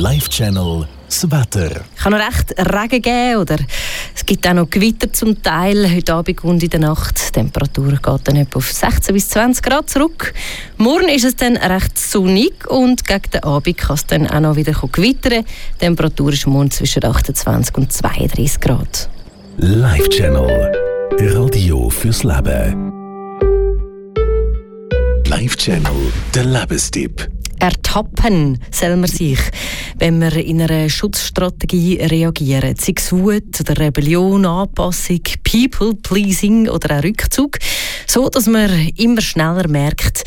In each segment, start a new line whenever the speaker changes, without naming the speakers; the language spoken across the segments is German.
Live-Channel das Wetter.
Es kann noch recht Regen geben oder es gibt auch noch Gewitter zum Teil. Heute Abend und in der Nacht. Die Temperatur geht dann etwa auf 16 bis 20 Grad zurück. Morgen ist es dann recht sonnig und gegen den Abend kann es dann auch noch wieder gewittern. Die Temperatur ist morgen zwischen 28 und 32 Grad.
Live-Channel. Radio fürs Leben. Live-Channel, der Lebenstipp.
Ertappen soll man sich, wenn wir in einer Schutzstrategie reagieren. Sei es Wut oder Rebellion, Anpassung, People-Pleasing oder auch Rückzug. So, dass man immer schneller merkt,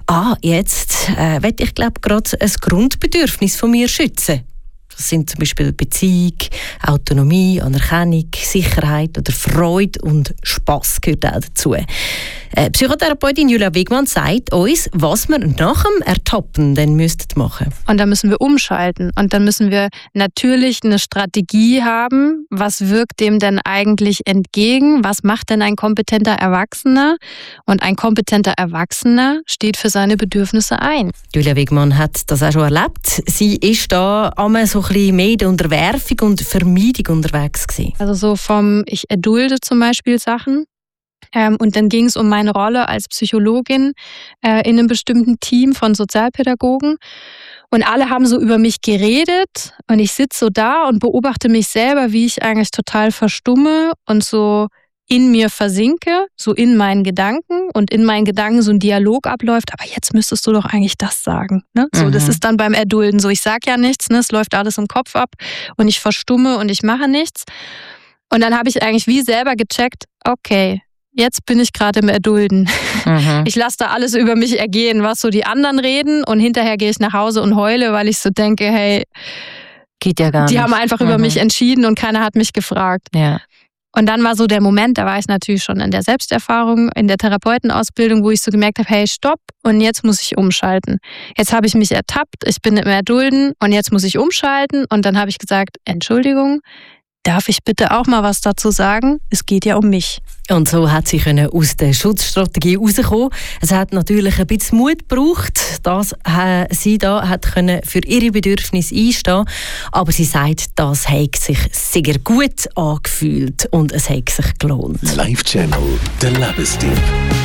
jetzt will ich glaube gerade ein Grundbedürfnis von mir schützen. Das sind zum Beispiel Beziehung, Autonomie, Anerkennung, Sicherheit oder Freude und Spass gehört auch dazu. Psychotherapeutin Julia Wegmann sagt uns, was wir nach dem Ertappen dann müssten machen.
Und dann müssen wir umschalten. Und dann müssen wir natürlich eine Strategie haben. Was wirkt dem denn eigentlich entgegen? Was macht denn ein kompetenter Erwachsener? Und ein kompetenter Erwachsener steht für seine Bedürfnisse ein.
Julia Wegmann hat das auch schon erlebt. Sie ist da einmal so ein bisschen mehr in der Unterwerfung und Vermeidung unterwegs gewesen.
Also so ich erdulde zum Beispiel Sachen. Und dann ging es um meine Rolle als Psychologin in einem bestimmten Team von Sozialpädagogen. Und alle haben so über mich geredet und ich sitze so da und beobachte mich selber, wie ich eigentlich total verstumme und so in mir versinke, so in meinen Gedanken und in meinen Gedanken so ein Dialog abläuft. Aber jetzt müsstest du doch eigentlich das sagen. Ne? So, das ist dann beim Erdulden so. Ich sage ja nichts, ne? Es läuft alles im Kopf ab und ich verstumme und ich mache nichts. Und dann habe ich eigentlich wie selber gecheckt, okay, jetzt bin ich gerade im Erdulden. Ich lasse da alles über mich ergehen, was so die anderen reden und hinterher gehe ich nach Hause und heule, weil ich so denke, hey,
geht ja gar nicht.
Die haben einfach über mich entschieden und keiner hat mich gefragt.
Ja.
Und dann war so der Moment, da war ich natürlich schon in der Selbsterfahrung, in der Therapeutenausbildung, wo ich so gemerkt habe, hey, stopp, und jetzt muss ich umschalten. Jetzt habe ich mich ertappt, ich bin im Erdulden und jetzt muss ich umschalten. Und dann habe ich gesagt, Entschuldigung, darf ich bitte auch mal was dazu sagen? Es geht ja um mich.
Und so hat sie aus der Schutzstrategie rauskommen. Es hat natürlich ein bisschen Mut gebraucht, dass sie da hat für ihre Bedürfnisse einstehen. Aber sie sagt, das hat sich sehr gut angefühlt und es hat sich gelohnt.
Live-Channel, der Lebenstipp.